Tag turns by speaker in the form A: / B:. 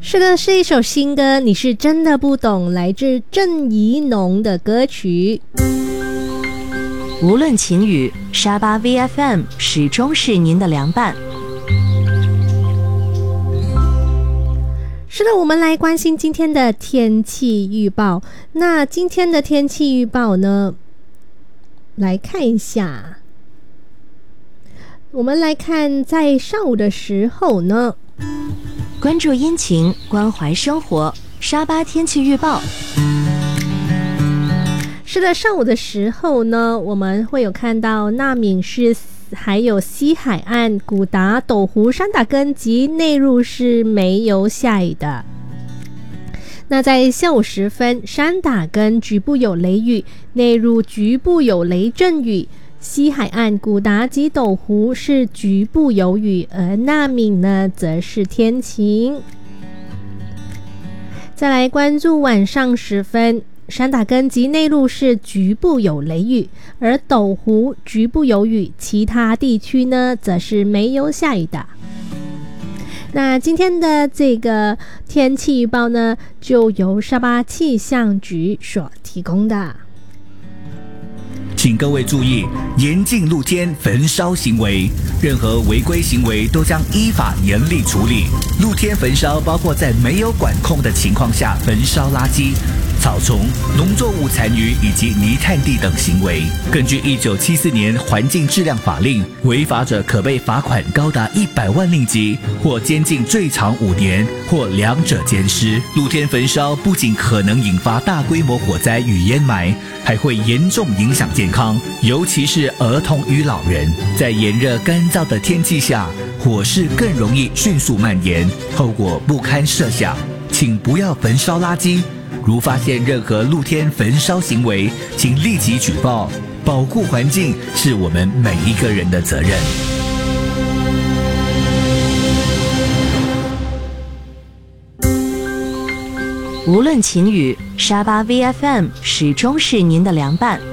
A: 是的，是一首新歌，你是真的不懂，来自郑宜农的歌曲。
B: 无论晴雨，沙巴 VFM 始终是您的良伴。
A: 是的，我们来关心今天的天气预报。那今天的天气预报呢，来看一下。我们来看在上午的时候呢，
B: 关注阴晴，关怀生活，沙巴天气预报。
A: 是的，上午的时候呢，我们会有看到纳敏市还有西海岸、古达、斗湖、山打根及内陆是没有下雨的。那在下午时分，山打根局部有雷雨，内陆局部有雷阵雨，西海岸、古达及斗湖是局部有雨，而纳敏呢则是天晴。再来关注晚上时分，山打根及内陆是局部有雷雨，而斗湖局部有雨，其他地区呢则是没有下雨的。那今天的这个天气预报呢，就由沙巴气象局所提供的。
C: 请各位注意，严禁露天焚烧行为，任何违规行为都将依法严厉处理。露天焚烧包括在没有管控的情况下焚烧垃圾、草丛、农作物残余以及泥炭地等行为。根据1974年环境质量法令，违法者可被罚款高达100万令吉，或监禁最长5年，或两者兼施。露天焚烧不仅可能引发大规模火灾与烟霾，还会严重影响健康，尤其是儿童与老人。在炎热干燥的天气下，火势更容易迅速蔓延，后果不堪设想。请不要焚烧垃圾，如发现任何露天焚烧行为，请立即举报。保护环境是我们每一个人的责任。
B: 无论晴雨，沙巴 VFM 始终是您的良伴。